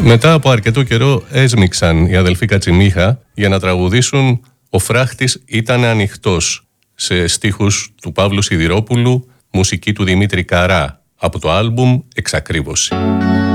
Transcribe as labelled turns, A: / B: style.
A: Μετά από αρκετό καιρό έσμιξαν οι αδελφοί Κατσιμίχα για να τραγουδήσουν «Ο φράχτης ήταν ανοιχτός» σε στίχους του Παύλου Σιδηρόπουλου, μουσική του Δημήτρη Καρά, από το άλμπουμ «Εξακρίβωση».